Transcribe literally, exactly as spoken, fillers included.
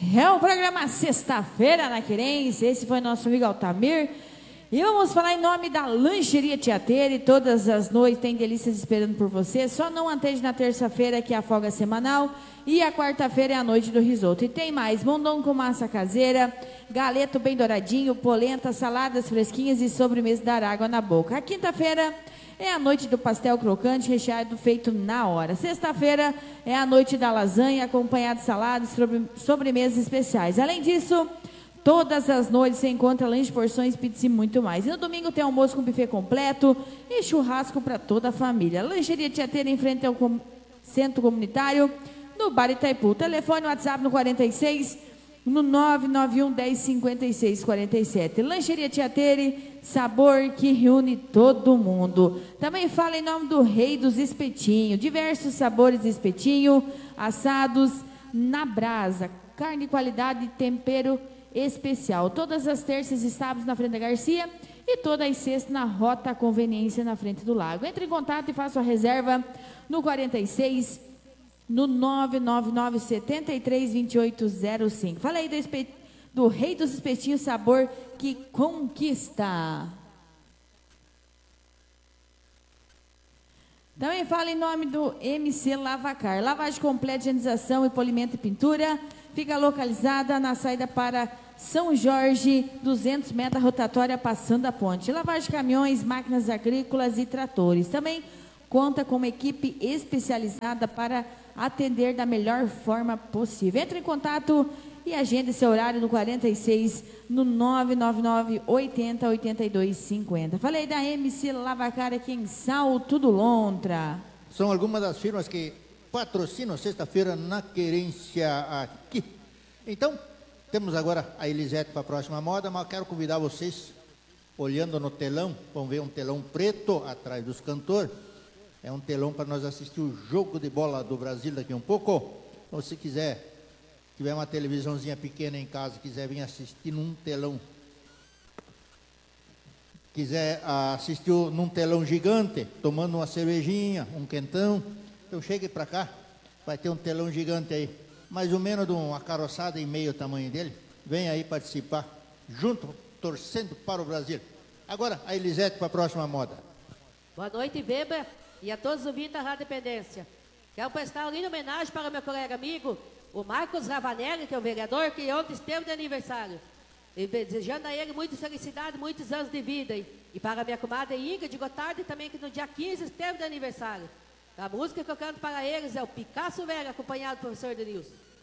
É o programa Sexta-feira na Querência. Esse foi nosso amigo Altamir. E vamos falar em nome da Lancheria Tiateira. E todas as noites tem delícias esperando por você. Só não antende na terça-feira, que é a folga semanal. E a quarta-feira é a noite do risoto. E tem mais: mondongo com massa caseira, galeto bem douradinho, polenta, saladas fresquinhas e sobremesa dar água na boca. A quinta-feira é a noite do pastel crocante recheado feito na hora. Sexta-feira é a noite da lasanha acompanhada de saladas e sobre, sobremesas especiais. Além disso, todas as noites você encontra lanche, porções, pizza e muito mais. E no domingo tem almoço com buffet completo e churrasco para toda a família. Lancheria Tiateira em frente ao com... centro comunitário, no Bar Itaipu. Telefone WhatsApp no quarenta e seis, no nove nove um, dez, cinquenta e seis, quarenta e sete. Lancheria Tiateira, sabor que reúne todo mundo. Também fala em nome do Rei dos Espetinhos. Diversos sabores de espetinho, assados na brasa. Carne, qualidade e tempero especial. Todas as terças e sábados na frente da Garcia e todas as sextas na Rota Conveniência na frente do Lago. Entre em contato e faça a reserva no quarenta e seis, no nove nove nove, sete três, dois oito zero cinco. Fala aí do, espe... do Rei dos Espetinhos, sabor que conquista. Também fala em nome do M C Lavacar. Lavagem completa, higienização e polimento e pintura. Fica localizada na saída para São Jorge, duzentos metros rotatória, passando a ponte. Lavagem de caminhões, máquinas agrícolas e tratores. Também conta com uma equipe especializada para atender da melhor forma possível. Entre em contato e agende seu horário no quarenta e seis, no nove nove nove, oitenta, oitenta e dois, cinquenta. Falei da M C Lavacar aqui em Salto do Lontra. São algumas das firmas que patrocinam Sexta-feira na Querência aqui. Então, temos agora a Elisete para a próxima moda, mas quero convidar vocês, olhando no telão, vão ver um telão preto atrás dos cantores. É um telão para nós assistir o jogo de bola do Brasil daqui um pouco. Então, se quiser, tiver uma televisãozinha pequena em casa, quiser vir assistir num telão, quiser assistir num telão gigante, tomando uma cervejinha, um quentão, então chegue para cá, vai ter um telão gigante aí, mais ou menos de uma caroçada e meio o tamanho dele. Vem aí participar, junto, torcendo para o Brasil. Agora, a Elisete para a próxima moda. Boa noite, Weber, e a todos os ouvintes da Rádio Independência. Quero prestar uma linda homenagem para o meu colega amigo, o Marcos Ravanelli, que é o vereador, que ontem esteve de aniversário. E desejando a ele muita felicidade, muitos anos de vida. E, e para a minha comadre Inga de Gotardi também, que no dia quinze esteve de aniversário. A música que eu canto para eles é o Picasso Velho, acompanhado do professor Denilson.